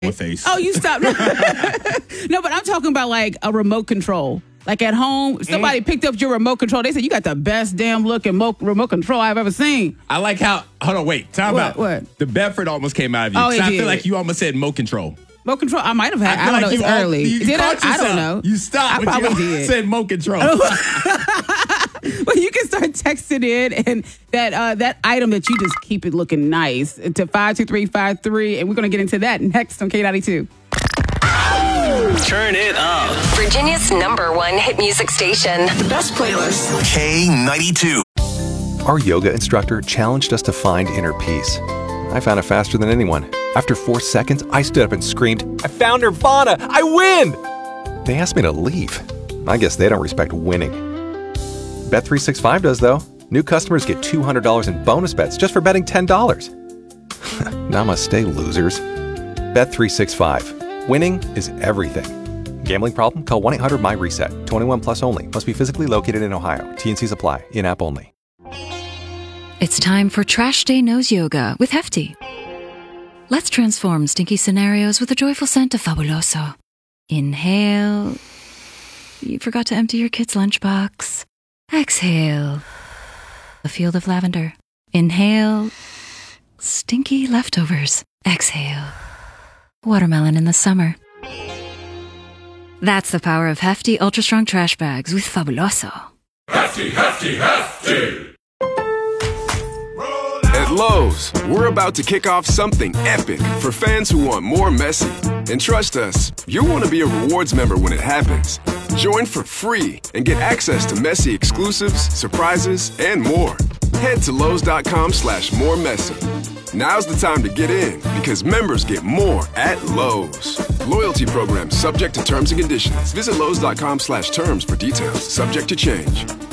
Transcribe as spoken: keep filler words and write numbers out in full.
What face? Oh, you stop. No, but I'm talking about like a remote control. Like at home, somebody mm. picked up your remote control. They said, you got the best damn looking mo- remote control I've ever seen. I like how, hold on, wait, time what, out. What? The Bedford almost came out of you. Oh, I it feel did. like you almost said remote control. Remote control, I might have had. I, I don't like know, it's all, early. You did I? I don't know. You stopped. I probably you did. said remote control. Well, you can start texting in and that uh, that item that you just keep it looking nice to five two three five three, and we're going to get into that next on K ninety-two. Turn it up. Virginia's number one hit music station. The best playlist. K ninety-two. Our yoga instructor challenged us to find inner peace. I found it faster than anyone. After four seconds, I stood up and screamed, I found Nirvana! I win! They asked me to leave. I guess they don't respect winning. Bet three sixty-five does, though. New customers get two hundred dollars in bonus bets just for betting ten dollars. Namaste, losers. Bet three sixty-five. Winning is everything. Gambling problem? Call one eight hundred M Y reset. twenty-one plus only. Must be physically located in Ohio. T and Cs apply. In-app only. It's time for Trash Day Nose Yoga with Hefty. Let's transform stinky scenarios with the joyful scent of Fabuloso. Inhale. You forgot to empty your kid's lunchbox. Exhale. A field of lavender. Inhale. Stinky leftovers. Exhale. Watermelon in the summer. That's the power of Hefty Ultra Strong Trash Bags with Fabuloso. Hefty, Hefty, Hefty! At Lowe's, we're about to kick off something epic for fans who want more messy. And trust us, you'll want to be a rewards member when it happens. Join for free and get access to messy exclusives, surprises, and more. Head to Lowe's.com slash more messy. Now's the time to get in because members get more at Lowe's. Loyalty program subject to terms and conditions. Visit Lowe's.com slash terms for details. Subject to change.